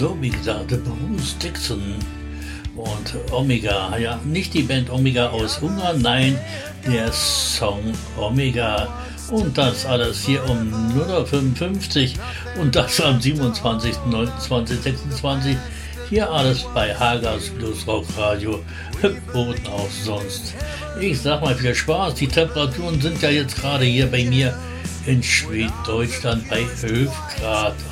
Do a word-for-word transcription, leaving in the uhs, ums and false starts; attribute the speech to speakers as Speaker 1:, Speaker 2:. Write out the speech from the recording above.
Speaker 1: So, wie gesagt, Bruce Dixon und Omega. Ja, nicht die Band Omega aus Ungarn, nein, der Song Omega. Und das alles hier um null Uhr fünfundfünfzig und das am siebenundzwanzigsten neunten zweitausendsechsundzwanzig. Hier alles bei Hagas Blues Rock Radio, Boden auch sonst. Ich sag mal viel Spaß, die Temperaturen sind ja jetzt gerade hier bei mir in Schweddeutschland bei elf Grad.